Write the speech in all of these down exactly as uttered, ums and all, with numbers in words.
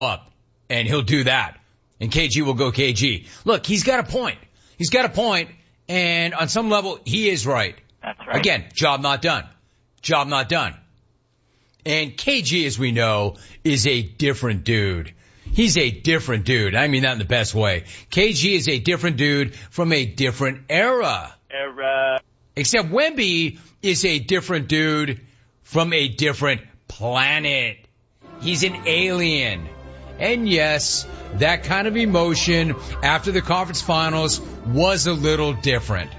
up, and he'll do that. And K G will go K G. Look, he's got a point. He's got a point, and on some level, he is right. That's right. Again, job not done. Job not done. And K G, as we know, is a different dude. He's a different dude. I mean that in the best way. K G is a different dude from a different era. Era. Except Wemby is a different dude from a different planet. He's an alien. And yes, that kind of emotion after the conference finals was a little different.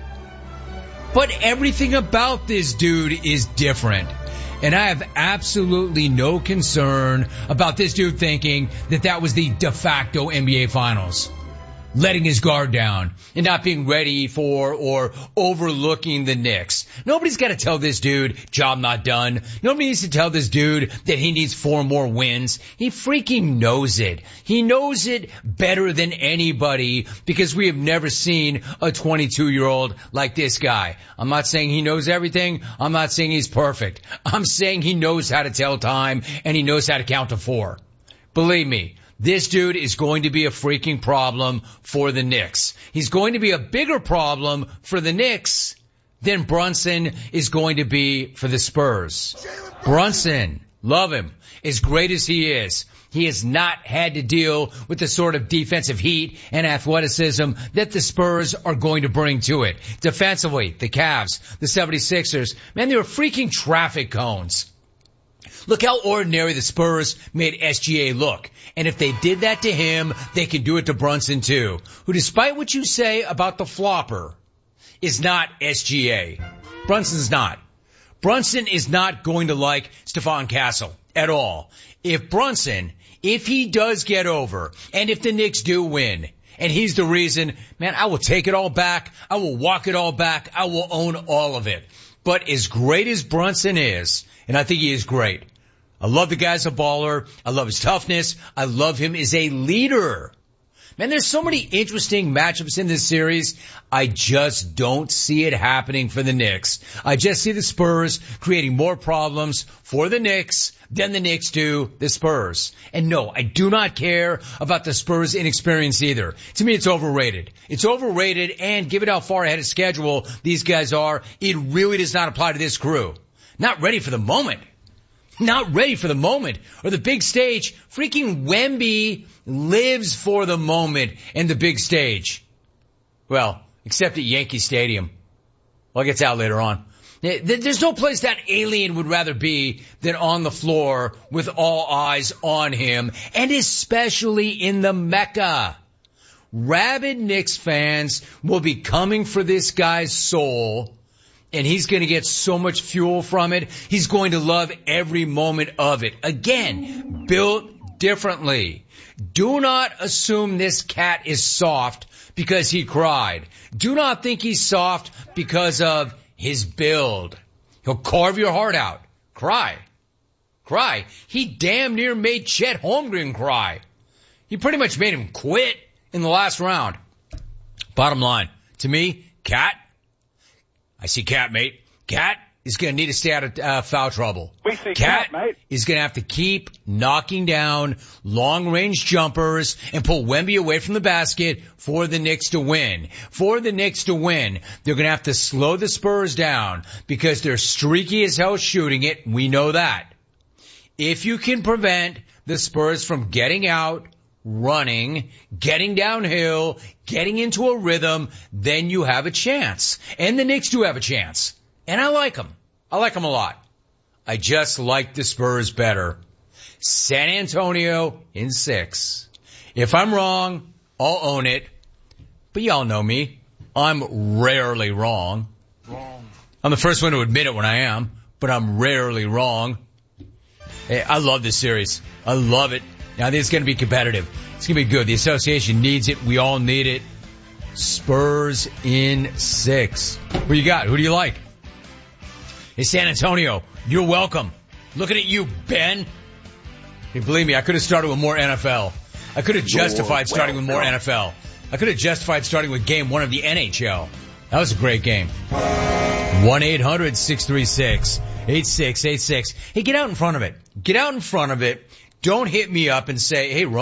But everything about this dude is different. And I have absolutely no concern about this dude thinking that that was the de facto N B A finals. Letting his guard down and not being ready for or overlooking the Knicks. Nobody's got to tell this dude, job not done. Nobody needs to tell this dude that he needs four more wins. He freaking knows it. He knows it better than anybody because we have never seen a twenty-two-year-old like this guy. I'm not saying he knows everything. I'm not saying he's perfect. I'm saying he knows how to tell time and he knows how to count to four. Believe me. This dude is going to be a freaking problem for the Knicks. He's going to be a bigger problem for the Knicks than Brunson is going to be for the Spurs. Brunson, love him. As great as he is, he has not had to deal with the sort of defensive heat and athleticism that the Spurs are going to bring to it. Defensively, the Cavs, the seventy-sixers, man, they were freaking traffic cones. Look how ordinary the Spurs made S G A look. And if they did that to him, they can do it to Brunson too, who despite what you say about the flopper, is not S G A. Brunson's not. Brunson is not going to like Stephon Castle at all. If Brunson, if he does get over, and if the Knicks do win, and he's the reason, man, I will take it all back. I will walk it all back. I will own all of it. But as great as Brunson is, and I think he is great, I love the guy's a baller. I love his toughness. I love him as a leader. Man, there's so many interesting matchups in this series. I just don't see it happening for the Knicks. I just see the Spurs creating more problems for the Knicks than the Knicks do the Spurs. And no, I do not care about the Spurs' inexperience either. To me, it's overrated. It's overrated, and given how far ahead of schedule these guys are, it really does not apply to this crew. Not ready for the moment. Not ready for the moment or the big stage. Freaking Wemby lives for the moment and the big stage. Well, except at Yankee Stadium. Well, it gets out later on. There's no place that alien would rather be than on the floor with all eyes on him, and especially in the Mecca. Rabid Knicks fans will be coming for this guy's soul. And he's going to get so much fuel from it. He's going to love every moment of it. Again, built differently. Do not assume this cat is soft because he cried. Do not think he's soft because of his build. He'll carve your heart out. Cry. Cry. He damn near made Chet Holmgren cry. He pretty much made him quit in the last round. Bottom line, to me, cat. I see Cat, mate. Cat is going to need to stay out of uh, foul trouble. We see Cat, Cat, mate. is going to have to keep knocking down long-range jumpers and pull Wemby away from the basket for the Knicks to win. For the Knicks to win, they're going to have to slow the Spurs down because they're streaky as hell shooting it. We know that. If you can prevent the Spurs from getting out, running, getting downhill, getting into a rhythm, then you have a chance. And the Knicks do have a chance. And I like them. I like them a lot. I just like the Spurs better. San Antonio in six. If I'm wrong, I'll own it. But y'all know me. I'm rarely wrong. Wrong. I'm the first one to admit it when I am, but I'm rarely wrong. Hey, I love this series. I love it. Now, this is going to be competitive. It's going to be good. The association needs it. We all need it. Spurs in six. Who you got? Who do you like? Hey, San Antonio, you're welcome. Looking at you, Ben. Hey, believe me, I could have started with more N F L. I could have justified starting with more N F L. I could have justified starting with game one of the N H L. That was a great game. one eight hundred six three six eight six eight six. Hey, get out in front of it. Get out in front of it. don't hit me up and say, hey,